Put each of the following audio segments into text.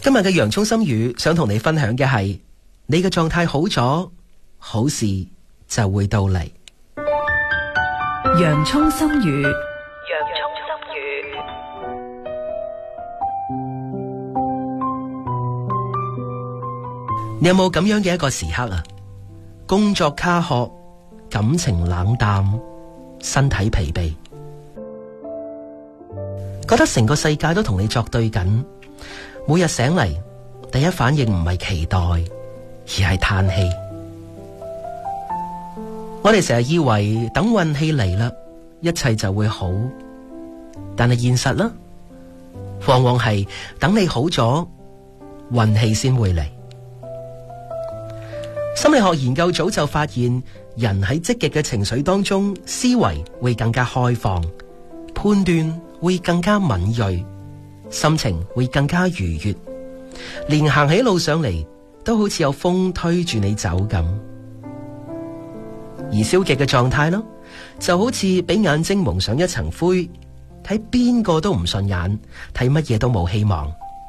今日嘅洋蔥心語想同你分享嘅係，你嘅狀態好咗，好事就會到嚟。 洋蔥心語， 洋蔥心語。 你有冇咁樣嘅一個時刻啊？工作卡殼，感情冷淡，身體疲憊，覺得成個世界都同你作對緊。每日醒嚟，第一反應唔係期待，而係嘆氣。我哋成日以為等運氣嚟啦，一切就會好，但係現實啦，往往係等你好咗，運氣先會嚟。心理學研究早就發現，人喺積極嘅情緒當中，思維會更加開放，判斷會更加敏銳，心情會更加愉悅，連行起路上嚟都好似有風推住你走咁。而消極嘅狀態咯，就好似俾眼睛蒙上一層灰，睇邊個都唔順眼，睇乜嘢都冇希望。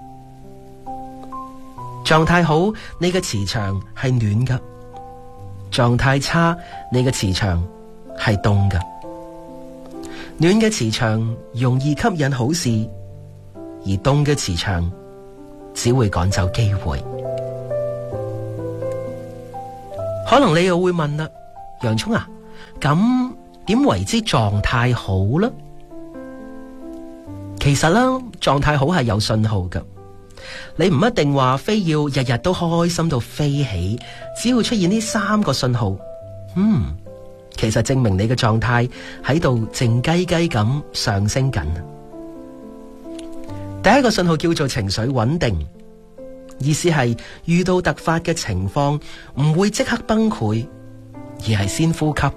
狀態好，你嘅磁場係暖噶；狀態差，你嘅磁場係凍噶。暖嘅磁場容易吸引好事，而凍嘅磁場只會趕走機會。可能你又會問啦，洋蔥啊，咁點為之狀態好呢？其實啦，狀態好係有信號噶。你唔一定話非要日日都開心到飛起，只要出現呢3個信號，其實證明你嘅狀態喺度靜雞雞咁上升緊。第一個信號叫做情緒穩定，意思係遇到突發嘅情況唔會即刻崩潰，而係先呼吸。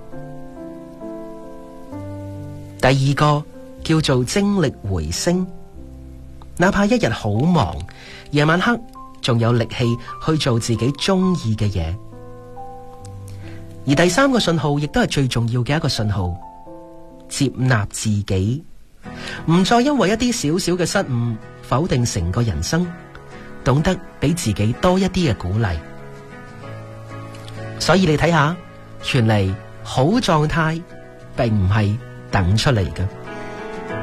第二個叫做精力回升，哪怕一日好忙，夜晚黑仲有力氣去做自己中意嘅嘢。而第3個信號亦都係最重要嘅一個信號，接納自己，唔再因為一啲小小嘅失誤否定成個人生，懂得俾自己多一啲嘅鼓勵。所以你睇下，原來好狀態並唔係等出嚟嘅。